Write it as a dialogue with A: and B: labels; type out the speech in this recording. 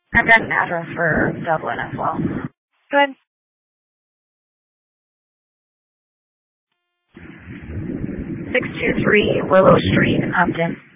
A: I've got an address for Dublin as well.
B: Good.
A: 623 Willow Street, Upton.